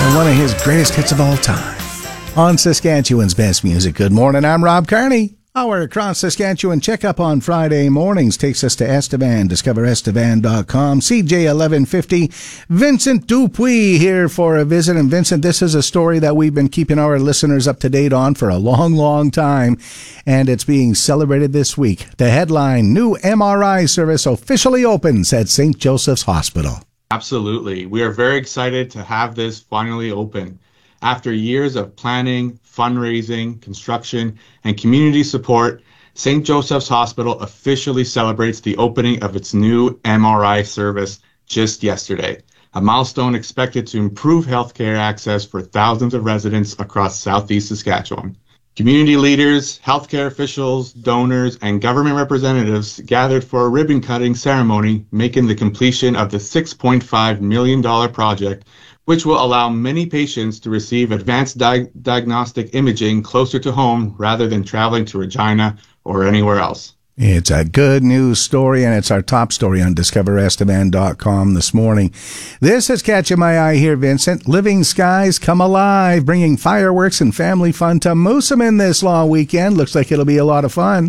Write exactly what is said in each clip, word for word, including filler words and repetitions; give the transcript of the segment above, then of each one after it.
and one of his greatest hits of all time on Saskatchewan's Best Music. Good morning, I'm Rob Carney. Our Across Saskatchewan checkup on Friday mornings takes us to Estevan. Discover Estevan dot com. C J eleven fifty. Vincent Dupuis here for a visit. And Vincent, this is a story that we've been keeping our listeners up to date on for a long, long time. And it's being celebrated this week. The headline, new M R I service officially opens at Saint Joseph's Hospital. Absolutely. We are very excited to have this finally open. After years of planning, fundraising, construction, and community support, Saint Joseph's Hospital officially celebrates the opening of its new M R I service just yesterday, a milestone expected to improve healthcare access for thousands of residents across Southeast Saskatchewan. Community leaders, healthcare officials, donors, and government representatives gathered for a ribbon-cutting ceremony, making the completion of the six point five million dollars project, which will allow many patients to receive advanced di- diagnostic imaging closer to home rather than traveling to Regina or anywhere else. It's a good news story, and it's our top story on Discover Estevan dot com this morning. This is catching my eye here, Vincent. Living Skies Come Alive, bringing fireworks and family fun to Moosomin this long weekend. Looks like it'll be a lot of fun.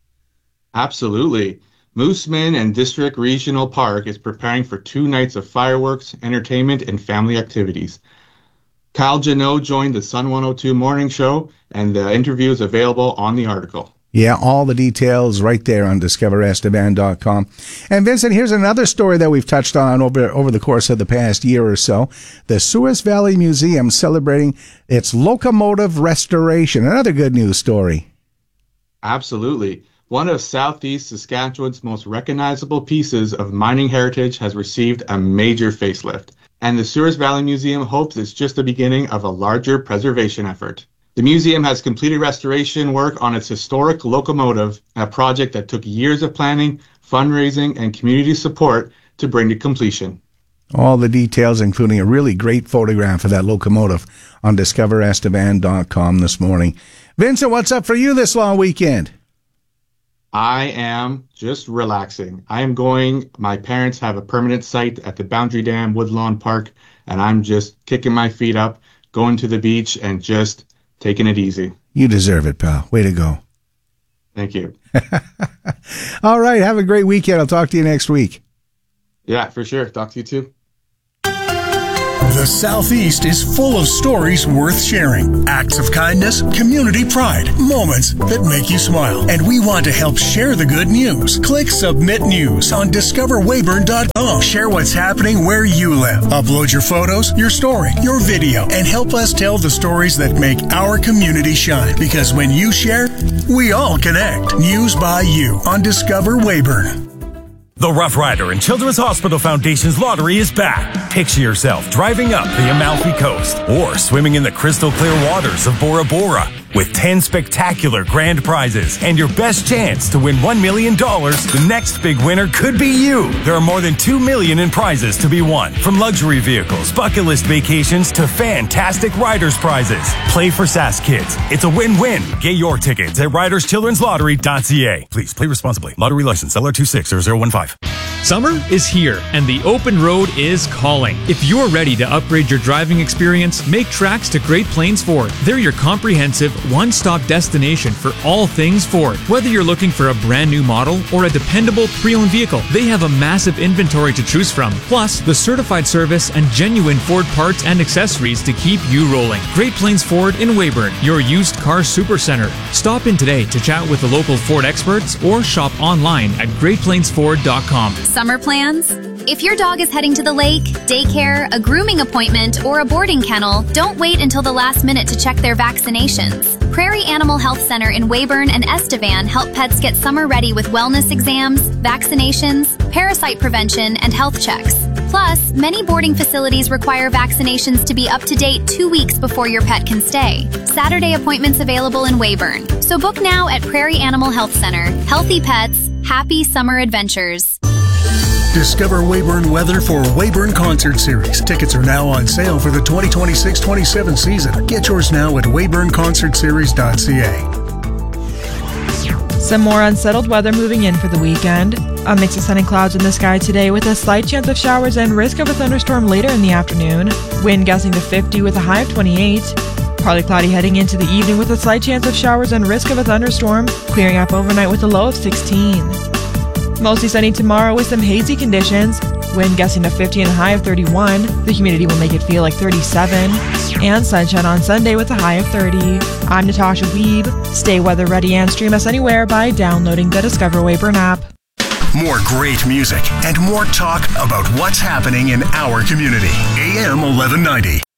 Absolutely. Moosomin and District Regional Park is preparing for two nights of fireworks, entertainment, and family activities. Kyle Janot joined the Sun one oh two Morning Show, and the interview is available on the article. Yeah, all the details right there on Discover Estevan dot com. And Vincent, here's another story that we've touched on over, over the course of the past year or so. The Souris Valley Museum celebrating its locomotive restoration. Another good news story. Absolutely. One of Southeast Saskatchewan's most recognizable pieces of mining heritage has received a major facelift, and the Souris Valley Museum hopes it's just the beginning of a larger preservation effort. The museum has completed restoration work on its historic locomotive, a project that took years of planning, fundraising, and community support to bring to completion. All the details, including a really great photograph of that locomotive, on Discover Estevan dot com this morning. Vincent, what's up for you this long weekend? I am just relaxing. I am going, my parents have a permanent site at the Boundary Dam Woodlawn Park, and I'm just kicking my feet up, going to the beach, and just taking it easy. You deserve it, pal. Way to go. Thank you. All right, have a great weekend. I'll talk to you next week. Yeah, for sure. Talk to you too. The Southeast is full of stories worth sharing. Acts of kindness, community pride, moments that make you smile. And we want to help share the good news. Click Submit News on Discover Weyburn dot com. Share what's happening where you live. Upload your photos, your story, your video, and help us tell the stories that make our community shine. Because when you share, we all connect. News by you on Discover Weyburn. The Rough Rider and Children's Hospital Foundation's lottery is back. Picture yourself driving up the Amalfi Coast or swimming in the crystal clear waters of Bora Bora with ten spectacular grand prizes and your best chance to win one million dollars. The next big winner could be you. There are more than two million dollars in prizes to be won, from luxury vehicles, bucket list vacations, to fantastic Riders prizes. Play for Sask Kids. It's a win-win. Get your tickets at riders children's lottery dot c a. Please play responsibly. Lottery license L R two six zero zero one five. Summer is here, and the open road is calling. If you're ready to upgrade your driving experience, make tracks to Great Plains Ford. They're your comprehensive, one-stop destination for all things Ford. Whether you're looking for a brand new model or a dependable pre-owned vehicle, they have a massive inventory to choose from. Plus, the certified service and genuine Ford parts and accessories to keep you rolling. Great Plains Ford in Weyburn, your used car supercenter. Stop in today to chat with the local Ford experts or shop online at great plains ford dot com. Summer plans? If your dog is heading to the lake, daycare, a grooming appointment, or a boarding kennel, don't wait until the last minute to check their vaccinations. Prairie Animal Health Center in Weyburn and Estevan help pets get summer ready with wellness exams, vaccinations, parasite prevention, and health checks. Plus, many boarding facilities require vaccinations to be up to date two weeks before your pet can stay. Saturday appointments available in Weyburn. So book now at Prairie Animal Health Center. Healthy pets, happy summer adventures. Discover Weyburn weather for Weyburn Concert Series. Tickets are now on sale for the twenty twenty-six twenty-seven season. Get yours now at weyburn concert series dot c a. Some more unsettled weather moving in for the weekend. A mix of sun and clouds in the sky today with a slight chance of showers and risk of a thunderstorm later in the afternoon. Wind gusting to fifty with a high of twenty-eight. Partly cloudy heading into the evening with a slight chance of showers and risk of a thunderstorm, clearing up overnight with a low of sixteen. Mostly sunny tomorrow with some hazy conditions. Wind gusting to fifty and a high of thirty-one. The humidity will make it feel like thirty-seven. And sunshine on Sunday with a high of thirty. I'm Natasha Weeb. Stay weather ready and stream us anywhere by downloading the Discover Weyburn app. More great music and more talk about what's happening in our community. A M eleven ninety.